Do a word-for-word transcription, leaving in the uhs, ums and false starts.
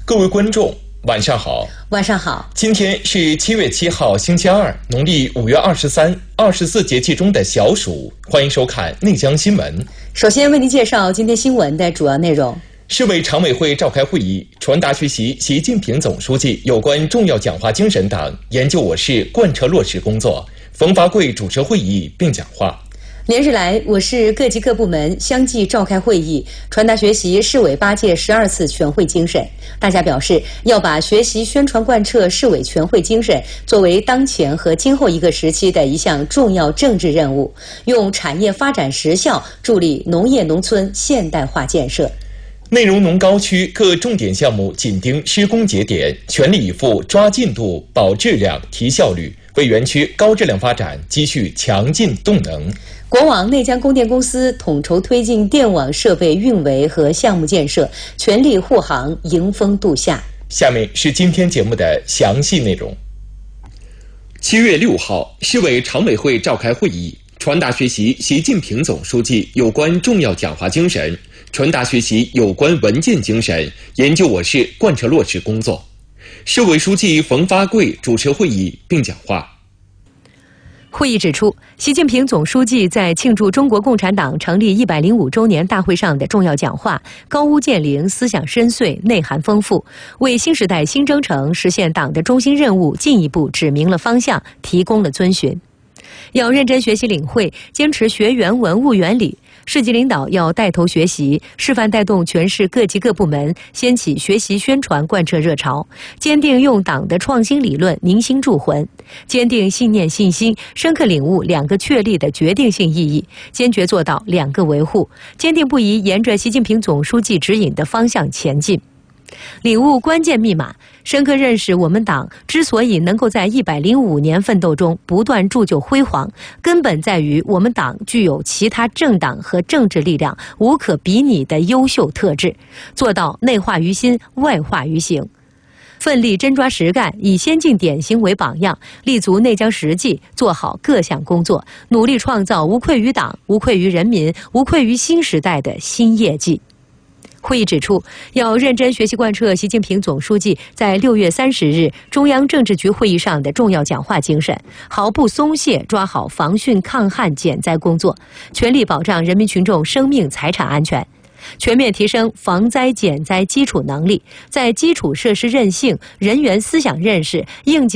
各位观众，晚上好。 晚上好。 今天是七月七号，星期二，农历五月二十三，二十四节气中的小暑。欢迎收看内江新闻。 首先为您介绍今天新闻的主要内容。 市委常委会召开会议，传达学习习近平总书记有关重要讲话精神等研究我市贯彻落实工作。冯发贵主持会议并讲话。 连日来，我市各级各部门相继召开会议，传达学习市委八届十二次全会精神。大家表示，要把学习宣传贯彻市委全会精神作为当前和今后一个时期的一项重要政治任务，用产业发展实效助力农业农村现代化建设。 内容农高区各重点项目紧盯施工节点，全力以赴抓进度、保质量、提效率，为园区高质量发展积蓄强劲动能。 国网内江供电公司统筹推进电网设备运维和项目建设，全力护航，迎风度夏。 下面是今天节目的详细内容。七月六号，市委常委会召开会议，传达学习习近平总书记有关重要讲话精神，传达学习有关文件精神，研究我市贯彻落实工作。市委书记冯发贵主持会议并讲话。 会议指出，习近平总书记在庆祝中国共产党成立一百零五周年大会上的重要讲话高屋建瓴，思想深邃，内涵丰富，为新时代新征程实现党的中心任务进一步指明了方向，提供了遵循。要认真学习领会，坚持学员文物原理。市级领导要带头学习，示范带动全市各级各部门掀起学习宣传贯彻热潮，坚定用党的创新理论凝心铸魂，坚定信念信心，深刻领悟两个确立的决定性意义，坚决做到两个维护，坚定不移沿着习近平总书记指引的方向前进。领悟关键密码，深刻认识我们党之所以能够在一百零五年奋斗中不断铸就辉煌，根本在于我们党具有其他政党和政治力量无可比拟的优秀特质，做到内化于心，外化于行。奋力真抓实干，以先进典型为榜样，立足内江实际，做好各项工作，努力创造无愧于党、无愧于人民、无愧于新时代的新业绩。会议指出，要认真学习贯彻习近平总书记在六月三十日中央政治局会议上的重要讲话精神，毫不松懈抓好防汛抗旱减灾工作，全力保障人民群众生命财产安全，全面提升防灾减灾基础能力，在基础设施韧性、人员思想认识、应急